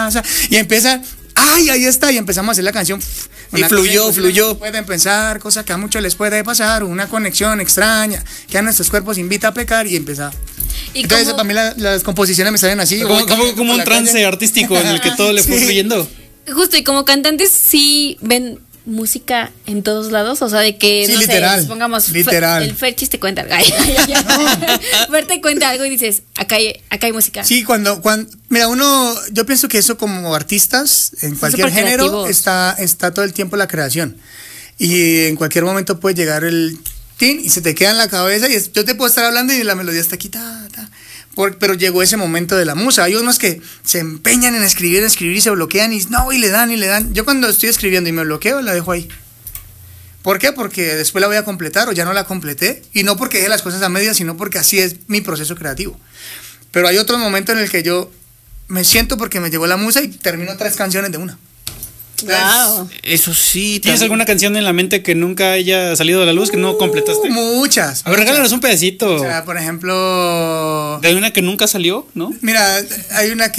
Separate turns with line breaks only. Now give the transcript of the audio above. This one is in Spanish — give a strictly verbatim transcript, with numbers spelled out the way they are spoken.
pasa? Y empieza, ay, ahí está, y empezamos a hacer la canción.
Y fluyó, fluyó.
Pueden pensar, cosa que a muchos les puede pasar, una conexión extraña, que a nuestros cuerpos invita a pecar y empieza.
¿Y
Entonces,
cómo-
para mí la- las composiciones me salen así.
Como,
voy
como, como
por
un
la
trance
calle.
artístico en el que todo le fue
Sí.
fluyendo.
Justo, y como cantantes sí ven música en todos lados, o sea, de que,
Sí,
no
literal,
sé, pongamos,
literal.
Fer- el Ferchis te cuenta algo. Ay, ay, ay, ay. Fer te cuenta algo y dices, acá hay, acá hay música.
Sí, cuando, cuando, mira, uno, yo pienso que eso como artistas, en cualquier
súper
género,
creativos.
está, está todo el tiempo la creación. Y en cualquier momento puede llegar el tin y se te queda en la cabeza y es- yo te puedo estar hablando y la melodía está aquí, ta, ta. Por- pero llegó ese momento de la musa. Hay unos que se empeñan en escribir, en escribir y se bloquean y no, y le dan y le dan. Yo cuando estoy escribiendo y me bloqueo, la dejo ahí. ¿Por qué? Porque después la voy a completar o ya no la completé. Y no porque deje las cosas a medias, sino porque así es mi proceso creativo. Pero hay otro momento en el que yo me siento porque me llegó la musa y termino tres canciones de una.
Wow.
Eso sí. ¿Tienes alguna canción en la mente que nunca haya salido a la luz, que no completaste?
Muchas.
A ver,
muchas.
regálanos un pedacito.
O sea, por ejemplo,
De una que nunca salió, ¿no?
mira, hay una que